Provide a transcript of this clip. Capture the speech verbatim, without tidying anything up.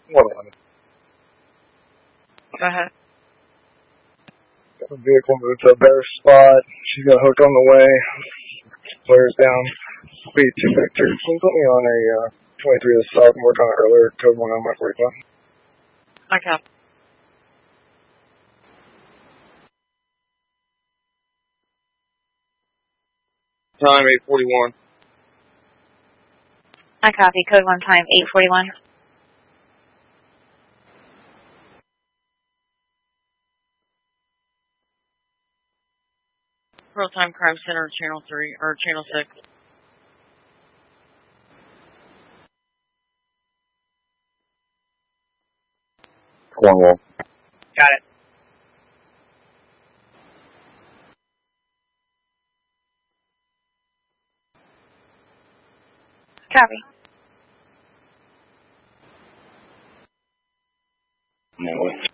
one eleven. Go ahead. Got a vehicle moved to a better spot. She's got a hook on the way. Flares down. B two Victor. Can you put me on a uh, twenty-three to the south and work on it earlier? Code one on my forty-five. I copy. Time eight forty-one. I copy. Code one time eight forty-one. Real time crime center, channel three or channel six. Cornwall. Got it. Copy. No way.